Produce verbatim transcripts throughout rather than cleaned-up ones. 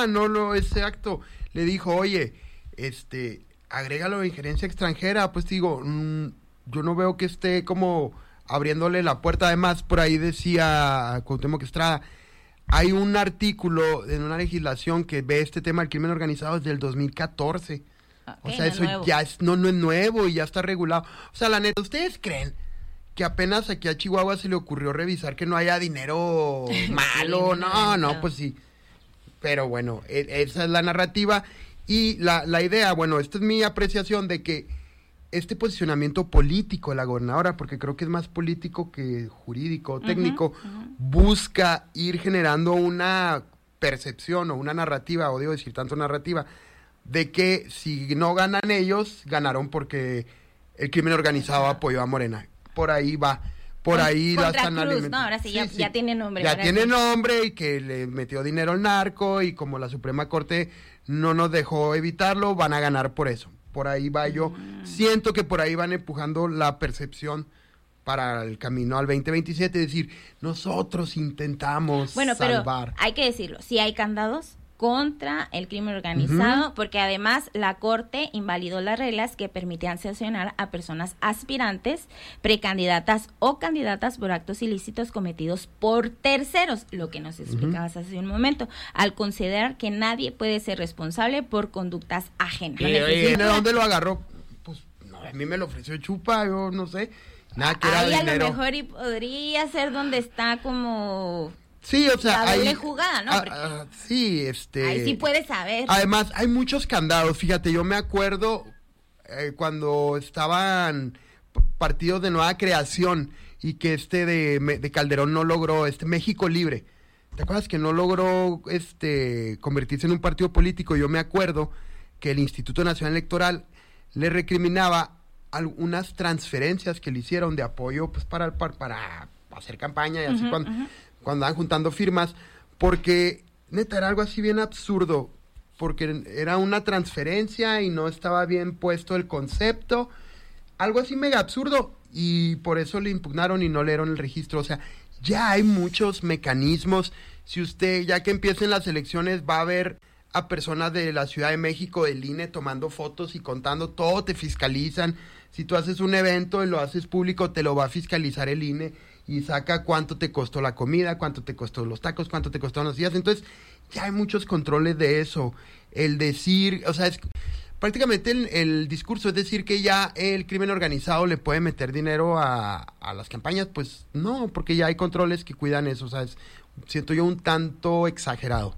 Ajá, no, no, exacto. Le dijo, oye, este, agrégalo de injerencia extranjera. Pues digo, mmm, yo no veo que esté como abriéndole la puerta. Además, por ahí decía Cuauhtémoc Estrada, hay un artículo en una legislación que ve este tema del crimen organizado desde el dos mil catorce. Okay, o sea, no eso nuevo. ya es, no, no es nuevo y ya está regulado. O sea, la neta, ¿ustedes creen que apenas aquí a Chihuahua se le ocurrió revisar que no haya dinero malo? No, no, pues sí. Pero bueno, e- esa es la narrativa y la, la idea, bueno, esta es mi apreciación de que este posicionamiento político de la gobernadora, porque creo que es más político que jurídico, técnico, uh-huh, uh-huh. busca ir generando una percepción o una narrativa, o digo decir tanto narrativa, de que si no ganan ellos, ganaron porque el crimen organizado apoyó a Morena. Por ahí va, por Con, ahí la están alimentando. No, ahora sí, sí, ya, sí, ya tiene nombre. Ya tiene sí. nombre y que le metió dinero al narco y como la Suprema Corte no nos dejó evitarlo, van a ganar por eso. Por ahí va yo. Mm. Siento que por ahí van empujando la percepción para el camino al veinte veintisiete, es decir, nosotros intentamos bueno, salvar. Pero hay que decirlo, sí hay candados contra el crimen organizado, uh-huh. porque además la Corte invalidó las reglas que permitían sancionar a personas aspirantes, precandidatas o candidatas por actos ilícitos cometidos por terceros, lo que nos explicabas uh-huh. hace un momento, al considerar que nadie puede ser responsable por conductas ajenas. ¿Y de dónde lo agarró? Pues no, a mí me lo ofreció Chupa, yo no sé, nada que era Ahí dinero. a lo mejor y podría ser donde está como... Sí, o sea, la doble ahí, jugada, ¿no? A, a, sí, este... Ahí sí puedes saber. Además, hay muchos candados, fíjate, yo me acuerdo eh, cuando estaban partidos de nueva creación y que este de, de Calderón no logró, este México Libre, ¿te acuerdas que no logró este convertirse en un partido político? Yo me acuerdo que el Instituto Nacional Electoral le recriminaba algunas transferencias que le hicieron de apoyo pues para, para, para hacer campaña y así uh-huh, cuando... Uh-huh. cuando andan juntando firmas, porque neta era algo así bien absurdo, porque era una transferencia y no estaba bien puesto el concepto, algo así mega absurdo, y por eso le impugnaron y no leyeron el registro. O sea, ya hay muchos mecanismos. Si usted, ya que empiecen las elecciones, va a ver a personas de la Ciudad de México, del I N E, tomando fotos y contando, todo te fiscalizan. Si tú haces un evento y lo haces público, te lo va a fiscalizar el I N E, y saca cuánto te costó la comida, cuánto te costó los tacos, cuánto te costaron las sillas. Entonces, ya hay muchos controles de eso. El decir, o sea, es prácticamente el, el discurso es decir que ya el crimen organizado le puede meter dinero a, a las campañas. Pues no, porque ya hay controles que cuidan eso. O sea, es, siento yo un tanto exagerado.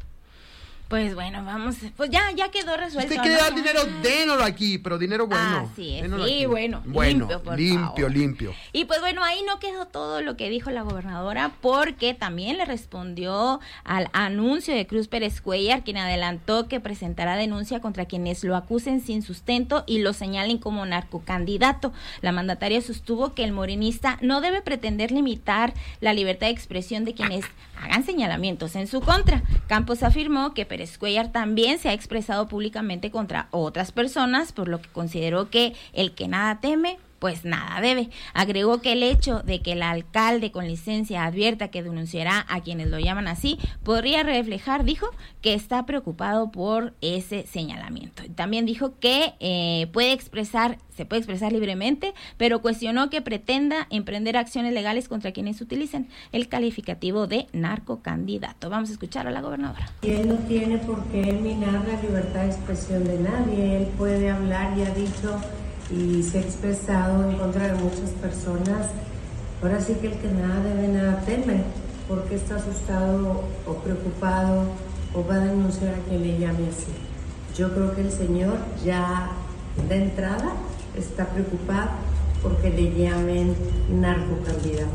Pues bueno, vamos, pues ya ya quedó resuelto. Usted quiere ¿no? dar dinero, dénolo aquí, pero dinero bueno. Así es, sí, aquí. bueno, bueno, limpio, por limpio, favor. limpio. Y pues bueno, ahí no quedó todo lo que dijo la gobernadora, porque también le respondió al anuncio de Cruz Pérez Cuéllar, quien adelantó que presentará denuncia contra quienes lo acusen sin sustento y lo señalen como narcocandidato. La mandataria sostuvo que el morenista no debe pretender limitar la libertad de expresión de quienes hagan señalamientos en su contra. Campos afirmó que Pérez Cuéllar también se ha expresado públicamente contra otras personas, por lo que consideró que el que nada teme, pues nada debe. Agregó que el hecho de que el alcalde con licencia advierta que denunciará a quienes lo llaman así, podría reflejar, dijo, que está preocupado por ese señalamiento. También dijo que eh, puede expresar, se puede expresar libremente, pero cuestionó que pretenda emprender acciones legales contra quienes utilicen el calificativo de narcocandidato. Vamos a escuchar a la gobernadora. Y él no tiene por qué minar la libertad de expresión de nadie. Él puede hablar y ha dicho y se ha expresado en contra de muchas personas. Ahora sí que el que nada debe, nada teme, porque está asustado o preocupado o va a denunciar a quien le llame así. Yo creo que el señor ya de entrada está preocupado porque le llamen narcocandidato.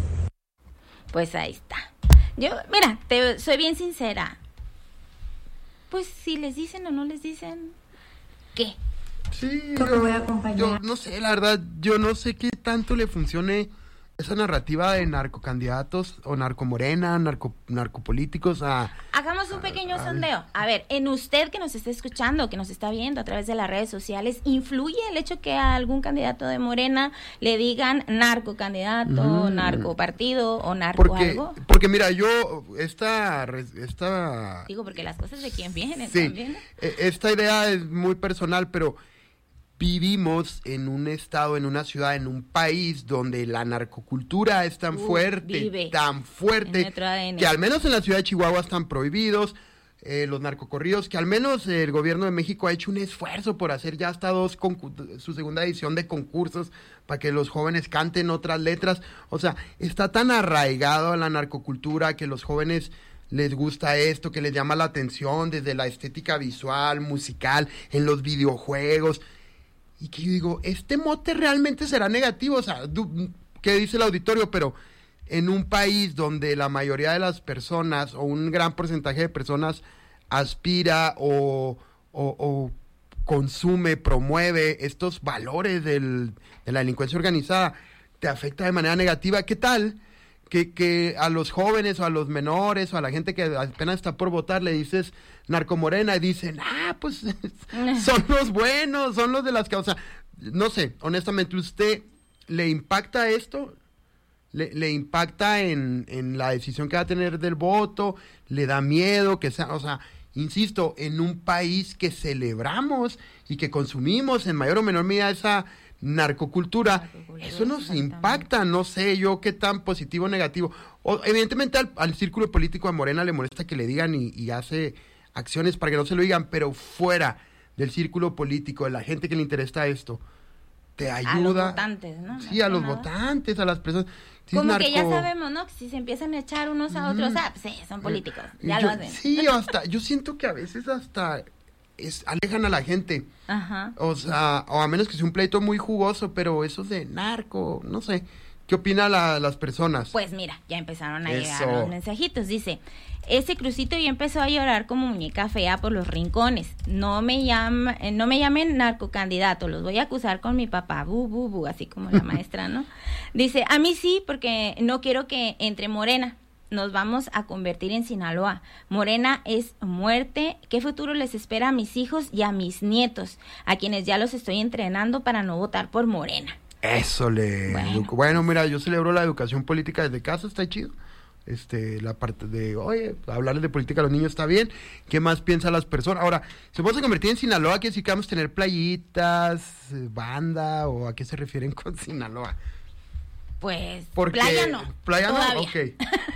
Pues ahí está. Yo, mira, te soy bien sincera. Pues si les dicen o no les dicen, ¿qué? Sí, yo, voy a acompañar. yo no sé, la verdad, yo no sé qué tanto le funcione esa narrativa de narcocandidatos o narcomorena, narco, narcopolíticos a... Hagamos un pequeño a, sondeo. A ver, en usted que nos está escuchando, que nos está viendo a través de las redes sociales, ¿influye el hecho que a algún candidato de Morena le digan narcocandidato, mm. narcopartido o narco porque, algo? Porque mira, yo, esta... esta Digo, porque las cosas de quién vienen sí, también. Esta idea es muy personal, pero... Vivimos en un estado, en una ciudad, en un país donde la narcocultura es tan uh, fuerte, tan fuerte, que al menos en la ciudad de Chihuahua están prohibidos eh, los narcocorridos, que al menos el gobierno de México ha hecho un esfuerzo por hacer ya hasta dos su segunda edición de concursos para que los jóvenes canten otras letras. O sea, está tan arraigado a la narcocultura que los jóvenes les gusta esto, que les llama la atención desde la estética visual, musical, en los videojuegos. Y que yo digo, este mote realmente será negativo, o sea, ¿qué dice el auditorio? Pero en un país donde la mayoría de las personas, o un gran porcentaje de personas, aspira o, o, o consume, promueve estos valores del, de la delincuencia organizada, te afecta de manera negativa. ¿Qué tal que, que a los jóvenes o a los menores o a la gente que apenas está por votar le dices narcomorena y dicen, ah, pues son los buenos, son los de las causas? No sé, honestamente, ¿usted le impacta esto? ¿Le, le impacta en, en la decisión que va a tener del voto? ¿Le da miedo que sea, o sea, insisto, en un país que celebramos y que consumimos en mayor o menor medida esa narcocultura, narcocultura eso nos impacta? No sé yo qué tan positivo o negativo. O, evidentemente al, al círculo político de Morena le molesta que le digan y, y hace acciones para que no se lo digan, pero fuera del círculo político, de la gente que le interesa esto, te ayuda. A los votantes, ¿no? Sí, a los nada. votantes, a las personas. Si Como narco... que ya sabemos, ¿no? Que si se empiezan a echar unos a otros, mm. ah, pues sí, son políticos, ya yo, lo hacen. Sí, hasta, yo siento que a veces hasta es, alejan a la gente. Ajá. O sea, o a menos que sea un pleito muy jugoso, pero eso de narco, no sé. ¿Qué opinan la, las personas? Pues mira, ya empezaron a eso. llegar los mensajitos. Dice, ese crucito ya empezó a llorar como muñeca fea por los rincones. No me llama, eh, no me llamen narcocandidato, los voy a acusar con mi papá, bu, bu, bu, así como la maestra, ¿no? Dice, a mí sí, porque no quiero que entre Morena. Nos vamos a convertir en Sinaloa. Morena es muerte. ¿Qué futuro les espera a mis hijos y a mis nietos, a quienes ya los estoy entrenando para no votar por Morena? Eso le... Bueno. bueno, mira, yo celebro la educación política desde casa, está chido. Este, la parte de, oye, hablarles de política a los niños está bien. ¿Qué más piensan las personas? Ahora, ¿se puede convertir en Sinaloa? ¿Quiere decir que vamos a tener playitas, banda? ¿O a qué se refieren con Sinaloa? Pues, Porque, playa no. Playa todavía. no, ok.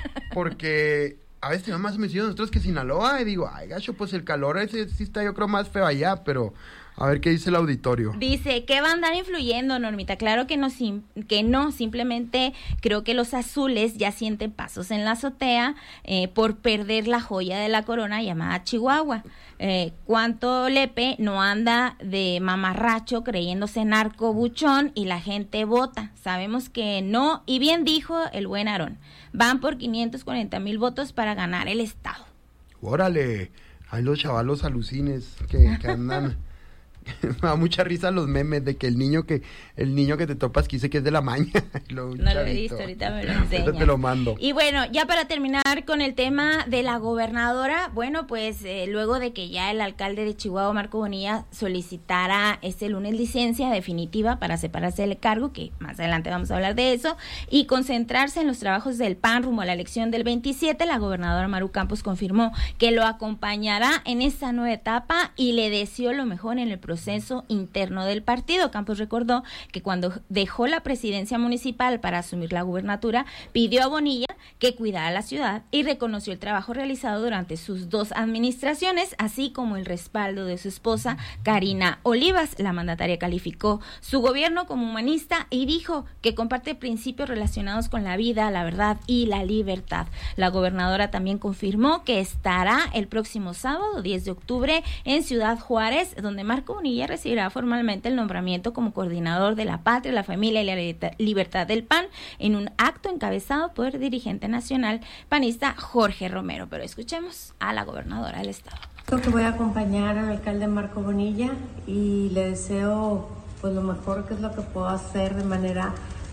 Porque a veces tenemos más homicidios nosotros que Sinaloa. Y digo, ay, gacho, pues el calor ese sí está, yo creo, más feo allá, pero... A ver qué dice el auditorio. Dice, ¿qué va a andar influyendo, Normita? Claro que no, sim- que no, simplemente creo que los azules ya sienten pasos en la azotea eh, por perder la joya de la corona llamada Chihuahua. Eh, ¿Cuánto lepe no anda de mamarracho creyéndose narco buchón y la gente vota? Sabemos que no, y bien dijo el buen Aarón, van por quinientos cuarenta mil votos para ganar el estado. Órale, hay los chavalos alucines que, que andan... Me da mucha risa los memes de que el niño que el niño que te topas que dice que es de la maña. Lo, no lo he visto, ahorita me lo enseñas. Te lo mando. Y bueno, ya para terminar con el tema de la gobernadora, bueno, pues eh, luego de que ya el alcalde de Chihuahua, Marco Bonilla, solicitara este lunes licencia definitiva para separarse del cargo, que más adelante vamos a hablar de eso, y concentrarse en los trabajos del P A N rumbo a la elección del veintisiete, la gobernadora Maru Campos confirmó que lo acompañará en esta nueva etapa y le deseó lo mejor en el proceso proceso interno del partido. Campos recordó que cuando dejó la presidencia municipal para asumir la gubernatura, pidió a Bonilla que cuidara la ciudad y reconoció el trabajo realizado durante sus dos administraciones, así como el respaldo de su esposa, Karina Olivas. La mandataria calificó su gobierno como humanista y dijo que comparte principios relacionados con la vida, la verdad y la libertad. La gobernadora también confirmó que estará el próximo sábado, diez de octubre, en Ciudad Juárez, donde Marco Bonilla recibirá formalmente el nombramiento como coordinador de la patria, la familia y la libertad del P A N en un acto encabezado por el dirigente nacional panista Jorge Romero. Pero escuchemos a la gobernadora del estado. Creo que voy a acompañar al alcalde Marco Bonilla y le deseo pues lo mejor, que es lo que puedo hacer de manera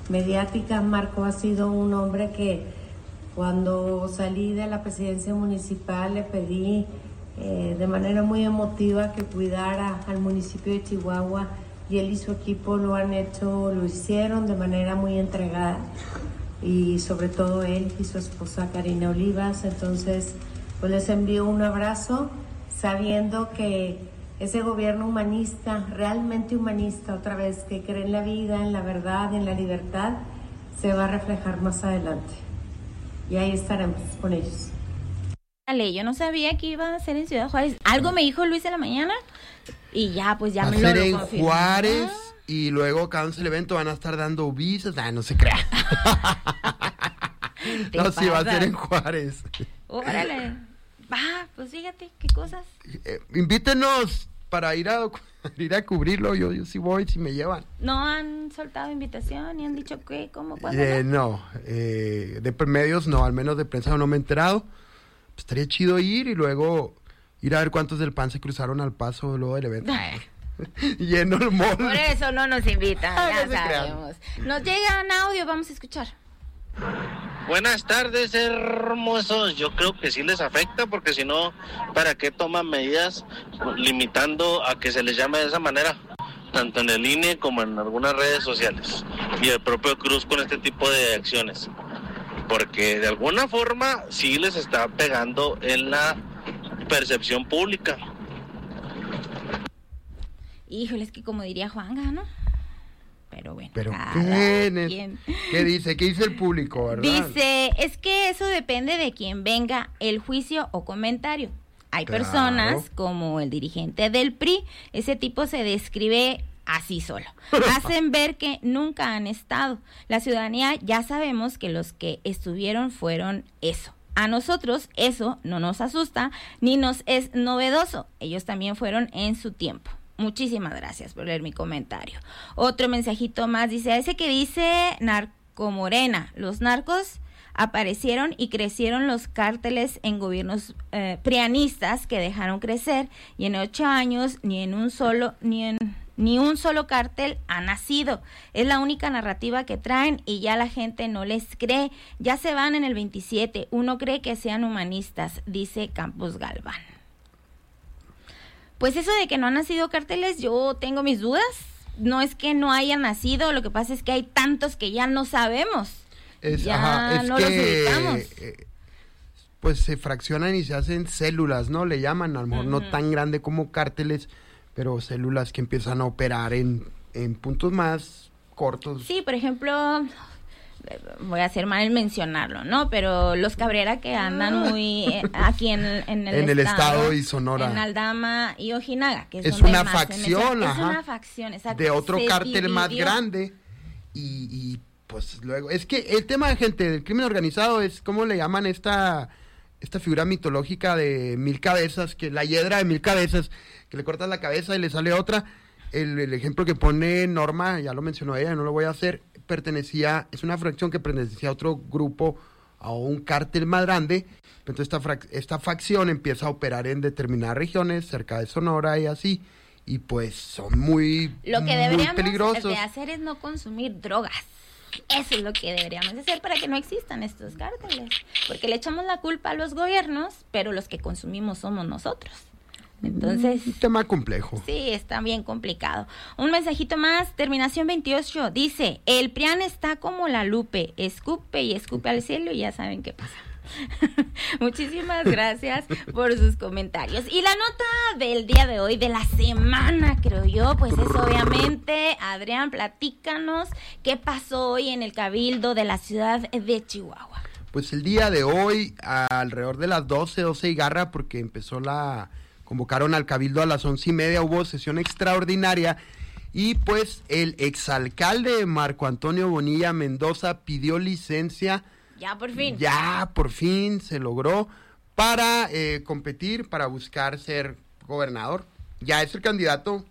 mediáticas. Marco ha sido un hombre que cuando salí de la presidencia municipal le pedí eh, de manera muy emotiva que cuidara al municipio de Chihuahua, y él y su equipo lo han hecho, lo hicieron de manera muy entregada, y sobre todo él y su esposa Karina Olivas. Entonces, pues les envío un abrazo, sabiendo que ese gobierno humanista, realmente humanista, otra vez, que cree en la vida, en la verdad, en la libertad, se va a reflejar más adelante. Y ahí estaremos con ellos. Dale, yo no sabía que iba a ser en Ciudad Juárez. Algo me dijo Luis en la mañana y ya, pues ya va me a lo ser en confirmó. Juárez, y luego cada el evento van a estar dando visas. Ah, no se crea. No, sí, va a ser en Juárez. Órale. Va, pues fíjate, qué cosas. Eh, invítenos para ir a, ir a cubrirlo. Yo, yo sí voy, si me llevan. ¿No han soltado invitación y han dicho qué, cómo, cuándo? Eh, no, eh, de medios no, al menos de prensa no me he enterado. Pues estaría chido ir y luego ir a ver cuántos del P A N se cruzaron al paso luego del evento. Lleno el mall. Por eso no nos invitan, Ay, ya no se sabemos. Nos llegan audio, vamos a escuchar. Buenas tardes, hermosos. Yo creo que sí les afecta, porque si no, ¿para qué toman medidas limitando a que se les llame de esa manera? Tanto en el I N E como en algunas redes sociales. Y el propio Cruz con este tipo de acciones. Porque de alguna forma sí les está pegando en la percepción pública. Híjole, es que como diría Juanga, ¿no? Pero bueno. ¿Pero cada qué? quien. ¿Qué dice? ¿Qué dice el público, verdad? Dice, es que eso depende de quién venga el juicio o comentario. Hay Claro. personas como el dirigente del P R I, ese tipo se describe así solo. Hacen ver que nunca han estado. La ciudadanía ya sabemos que los que estuvieron fueron eso. A nosotros eso no nos asusta ni nos es novedoso. Ellos también fueron en su tiempo. Muchísimas gracias por leer mi comentario. Otro mensajito más dice, ese que dice narcomorena, los narcos aparecieron y crecieron los cárteles en gobiernos eh, prianistas que dejaron crecer, y en ocho años ni en un solo ni en ni un solo cártel ha nacido. Es la única narrativa que traen y ya la gente no les cree. Ya se van en el veintisiete. Uno cree que sean humanistas, dice Campos Galván. Pues eso de que no han nacido cárteles, yo tengo mis dudas. No es que no hayan nacido, lo que pasa es que hay tantos que ya no sabemos. Es, ya ajá, es no que, los ubicamos. eh, pues se fraccionan y se hacen células, ¿no? Le llaman, a lo mejor uh-huh. no tan grande como cárteles, pero células que empiezan a operar en, en puntos más cortos. Sí, por ejemplo, voy a hacer mal en mencionarlo, ¿no? Pero los Cabrera que andan muy eh, aquí en, en el en estado. el estado y Sonora. En Aldama y Ojinaga, que es, es donde una más facción, se ajá. Es una facción, exacto. De otro se cártel dividió. más grande y, y pues luego, es que el tema de gente del crimen organizado es, ¿cómo le llaman esta... esta figura mitológica de mil cabezas, que la hiedra de mil cabezas, que le cortas la cabeza y le sale otra? El, el ejemplo que pone Norma, ya lo mencionó ella, no lo voy a hacer, pertenecía, es una fracción que pertenecía a otro grupo, a un cártel más grande. Entonces esta, frac, esta facción empieza a operar en determinadas regiones, cerca de Sonora y así, y pues son muy, lo que muy deberíamos peligrosos. de hacer es no consumir drogas. Eso es lo que deberíamos hacer para que no existan estos cárteles, porque le echamos la culpa a los gobiernos, pero los que consumimos somos nosotros. Entonces, un tema complejo. Sí, está bien complicado. Un mensajito más, terminación veintiocho, dice, el PRIAN está como la Lupe, escupe y escupe al cielo y ya saben qué pasa. Muchísimas gracias por sus comentarios. Y la nota del día de hoy, de la semana, creo yo, pues es obviamente, Adrián, platícanos qué pasó hoy en el Cabildo de la ciudad de Chihuahua. Pues el día de hoy, alrededor de las doce, doce y garra, porque empezó la, convocaron al Cabildo a las once y media, hubo sesión extraordinaria, y pues el exalcalde Marco Antonio Bonilla Mendoza pidió licencia. Ya por fin. Ya por fin se logró para eh, competir, para buscar ser gobernador. Ya es el candidato.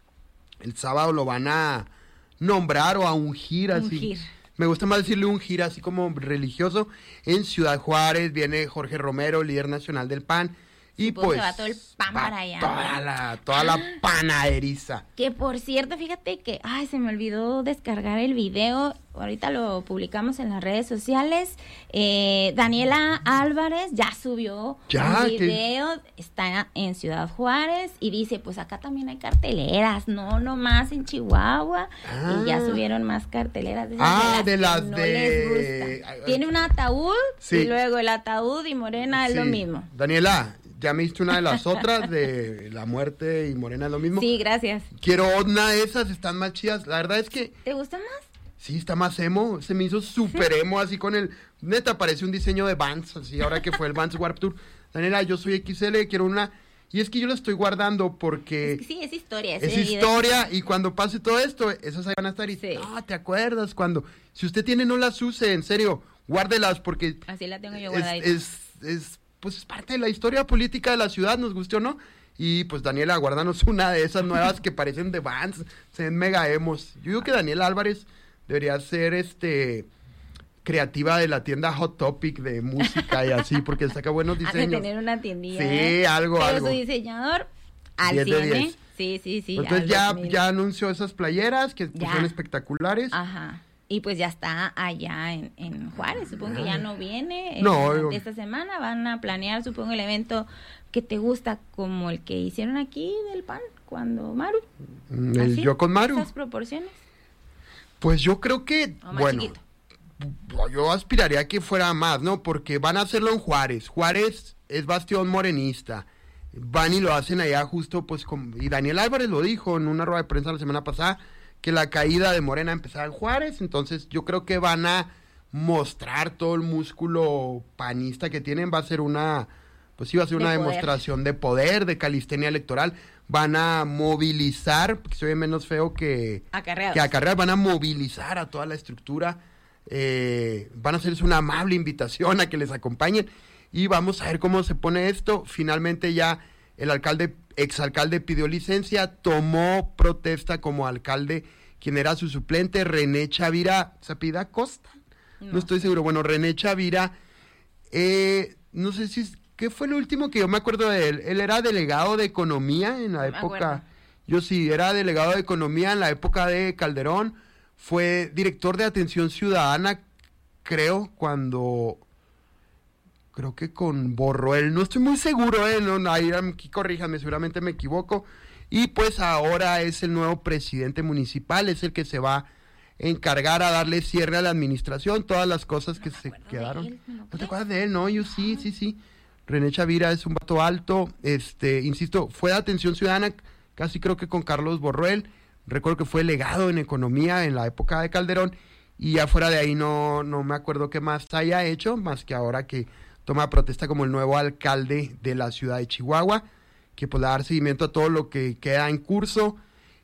El sábado lo van a nombrar o a ungir, así. Ungir. Me gusta más decirle ungir, así como religioso. En Ciudad Juárez viene Jorge Romero, líder nacional del P A N. Y Supongo pues que va todo el pan va para allá. Toda la, toda la panaderiza. Que por cierto, fíjate que, ay, se me olvidó descargar el video, ahorita lo publicamos en las redes sociales. eh, Daniela Álvarez ya subió Ya, un que- video, está en Ciudad Juárez y dice, pues acá también hay carteleras, no nomás en Chihuahua. Ah. Y ya subieron más carteleras. de esas Ah, de que las no de- les gusta. ay, ay. Tiene un ataúd Sí. y luego el ataúd y Morena es Sí. lo mismo. Daniela, ya me diste una de las otras, de La Muerte y Morena es lo mismo. Sí, gracias. Quiero una de esas, están más chidas. La verdad es que ¿Te gusta más? sí, está más emo. Se me hizo súper emo, así con el... Neta, parece un diseño de Vans, así, ahora que fue el Vans Warped Tour. Daniela, yo soy equis ele, quiero una... Y es que yo la estoy guardando porque... Es que sí, es historia. Es ese video. historia y cuando pase todo esto, esas ahí van a estar y... Sí. No, ¿te acuerdas cuando? Si usted tiene, no las use, en serio, guárdelas porque... Así la tengo yo es, guardadita. es, es, pues es parte de la historia política de la ciudad, nos guste o no. Y pues Daniela, guárdanos una de esas nuevas que parecen de Vans, se ven mega emos. Yo digo que Daniela Álvarez debería ser este creativa de la tienda Hot Topic de música y así, porque saca buenos Ha de diseños. tener una tiendilla. Sí, ¿eh? algo, Pero algo. su diseñador al diez de cien, ¿eh? diez. Sí, sí, sí. Entonces al ya, dos mil. ya anunció esas playeras que pues, Ya. son espectaculares. Ajá. Y pues ya está allá en, en Juárez. Supongo que ya no viene. eh, No, durante yo- esta semana van a planear, supongo, el evento que te gusta, como el que hicieron aquí del PAN, cuando Maru. Mm, El ¿Así? Yo con Maru. Esas proporciones. Pues yo creo que, O más bueno, chiquito. yo aspiraría a que fuera más, ¿no? Porque van a hacerlo en Juárez. Juárez es bastión morenista. Van y lo hacen allá justo, pues, con, y Daniel Álvarez lo dijo en una rueda de prensa la semana pasada, que la caída de Morena empezaba en Juárez. Entonces yo creo que van a mostrar todo el músculo panista que tienen. Va a ser una, pues sí, va a ser De una poder. demostración de poder, de calistenia electoral. Van a movilizar, porque se ve menos feo que... Acarreados. que acarrear, van a movilizar a toda la estructura, eh, van a hacerles una amable invitación a que les acompañen y vamos a ver cómo se pone esto. Finalmente ya el alcalde, exalcalde pidió licencia, tomó protesta como alcalde, quien era su suplente, René Chavira, ¿se apellida Costa? No. no estoy seguro, bueno, René Chavira, eh, no sé si, ¿qué fue lo último que yo me acuerdo de él? Él era delegado de economía en la Me época... acuerdo. Yo sí, era delegado de Economía en la época de Calderón, fue director de Atención Ciudadana, creo, cuando, creo que con Borroel, no estoy muy seguro, eh, no, no, ahí aquí corríjanme, seguramente me equivoco, y pues ahora es el nuevo presidente municipal, es el que se va a encargar a darle cierre a la administración, todas las cosas que se quedaron. él, ¿me lo ¿No te crees? acuerdas de él? No, yo sí, sí, sí. René Chavira es un vato alto, este, insisto, fue de Atención Ciudadana, casi creo que con Carlos Borroel, recuerdo que fue delegado en economía en la época de Calderón, y ya fuera de ahí no, no me acuerdo qué más haya hecho, más que ahora que toma protesta como el nuevo alcalde de la ciudad de Chihuahua, que pues le va a dar seguimiento a todo lo que queda en curso,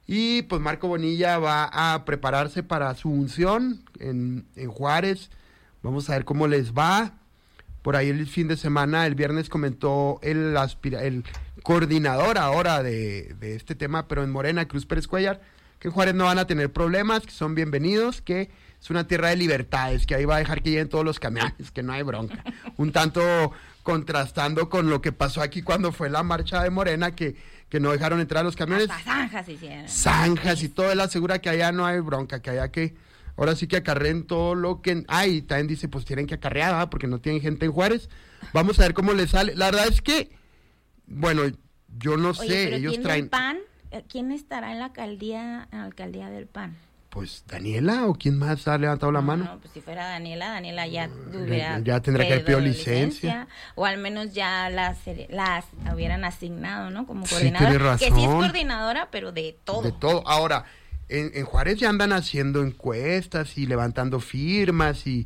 y pues Marco Bonilla va a prepararse para su unción en, en Juárez, vamos a ver cómo les va. Por ahí el fin de semana, el viernes comentó el, aspira, el coordinador ahora de, de este tema, pero en Morena, Cruz Pérez Cuellar, que en Juárez no van a tener problemas, que son bienvenidos, que es una tierra de libertades, que ahí va a dejar que lleguen todos los camiones, que no hay bronca. Un tanto contrastando con lo que pasó aquí cuando fue la marcha de Morena, que, que no dejaron entrar a los camiones. Hasta zanjas hicieron. Zanjas y todo, él asegura que allá no hay bronca, que allá que... Ahora sí que acarreen todo lo que... Ah, y también dice, pues tienen que acarrear, ¿verdad? Porque no tienen gente en Juárez. Vamos a ver cómo les sale. La verdad es que, bueno, yo no Oye, sé, pero ellos ¿quién traen... del PAN? Eh, ¿Quién estará en la alcaldía, en la alcaldía del PAN? Pues, ¿Daniela o quién más ha levantado la No, mano? no, pues si fuera Daniela, Daniela ya hubiera ya tendría que haber pedido pedido licencia. o al menos ya las, las hubieran asignado, ¿no? Como Sí, coordinadora. tienes Que sí es razón. coordinadora, pero de todo. De todo. Ahora, en, en Juárez ya andan haciendo encuestas y levantando firmas y...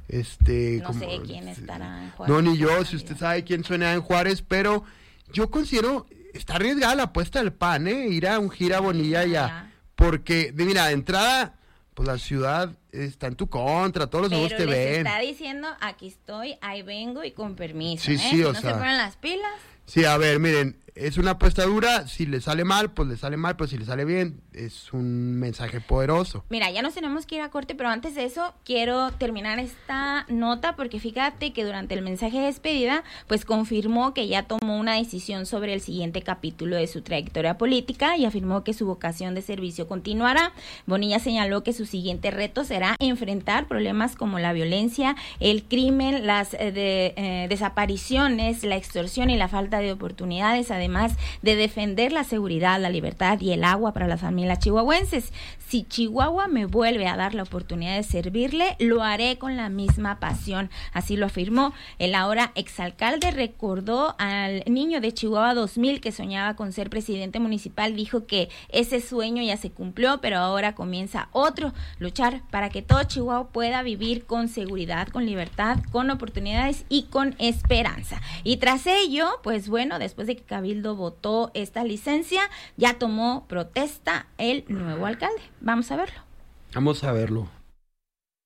este No como- sé quién estará en Juárez. No, ni yo, No si usted sabía. sabe quién suena en Juárez, pero yo considero, está arriesgada la apuesta del P A N, ¿eh? Ir a un gira Bonilla ya. ya, porque, de, mira, de entrada, pues la ciudad está en tu contra, todos los ojos Pero te les ven. está diciendo, aquí estoy, ahí vengo y con permiso. Sí, ¿eh? sí, Si o no sea- se ponen las pilas. Sí, a ver, miren, es una apuesta dura, si le sale mal, pues le sale mal, pero si le sale bien, es un mensaje poderoso. Mira, ya nos tenemos que ir a corte, pero antes de eso quiero terminar esta nota porque fíjate que durante el mensaje de despedida, pues confirmó que ya tomó una decisión sobre el siguiente capítulo de su trayectoria política y afirmó que su vocación de servicio continuará. Bonilla señaló que su siguiente reto será enfrentar problemas como la violencia, el crimen, las eh, de, eh, desapariciones, la extorsión y la falta de oportunidades, además de defender la seguridad, la libertad y el agua para las familias chihuahuenses. Si Chihuahua me vuelve a dar la oportunidad de servirle, lo haré con la misma pasión. Así lo afirmó. El ahora exalcalde recordó al niño de Chihuahua dos mil que soñaba con ser presidente municipal. Dijo que ese sueño ya se cumplió, pero ahora comienza otro, luchar para que todo Chihuahua pueda vivir con seguridad, con libertad, con oportunidades y con esperanza. Y tras ello, pues bueno, después de que Cabildo votó esta licencia, ya tomó protesta el nuevo alcalde. Vamos a verlo. Vamos a verlo.